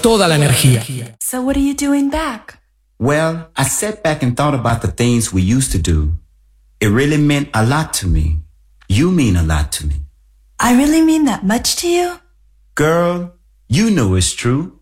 toda la energía. So what are you doing back? Well, I sat back and thought about the things we used to do. It really meant a lot to me. You mean a lot to me. I really mean that much to you? Girl, you know it's true.